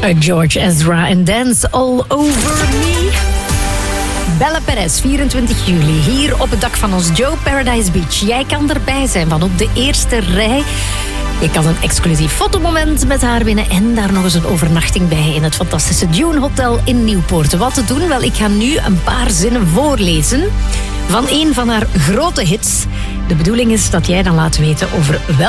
George Ezra en Dance All Over Me. Bella Perez, 24 juli, hier op het dak van ons Joe Paradise Beach. Jij kan erbij zijn van op de eerste rij. Je kan een exclusief fotomoment met haar winnen en daar nog eens een overnachting bij in het fantastische Dune Hotel in Nieuwpoort. Wat te doen? Wel, ik ga nu een paar zinnen voorlezen van een van haar grote hits. De bedoeling is dat jij dan laat weten over welke